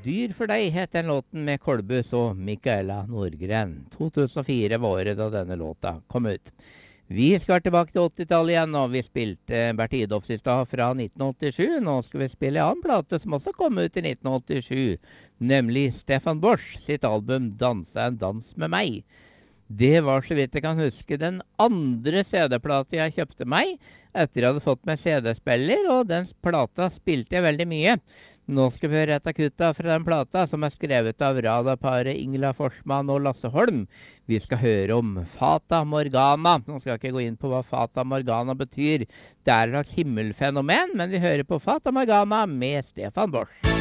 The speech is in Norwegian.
Dyr for deg het den låten med Kolbus og Michaela Nordgren. 2004 var året da denne låta kom ut. Vi skal tilbake til 80-tallet igjen, og vi spilte Bert Idolfs i stad fra 1987. Nå skal vi spille en annen plate som også kom ut i 1987, nemlig Stefan Bosch sitt album Danse en dans med meg. Det var, så vidt jeg kan huske, den andre CD-plata jeg kjøpte meg etter jeg hadde fått meg CD-spiller, og den plata spilte jeg veldig mye. Nå skal vi høre et av kutta fra den plata, som er skrevet av radaparet Ingela Forsman og Lasse Holm. Vi skal høre om Fata Morgana. Nå skal jeg ikke gå inn på hva Fata Morgana betyr. Det er et slags himmelfenomen, men vi hører på Fata Morgana med Stefan Bosch.